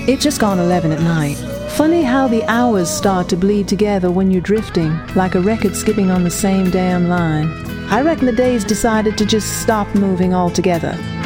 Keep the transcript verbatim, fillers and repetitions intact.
It's just gone eleven at night. Funny how the hours start to bleed together when you're drifting, like a record skipping on the same damn line. I reckon the days decided to just stop moving altogether.